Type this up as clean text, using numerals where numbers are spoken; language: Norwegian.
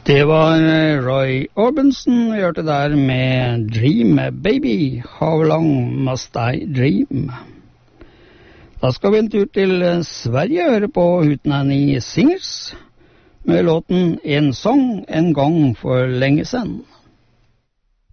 Det var Roy Orbison vi hørte der med Dream Baby, How Long Must I Dream? Da skal vi en tur til Sverige og høre på Hootenanny Singers med låten En sang en gang for lenge siden.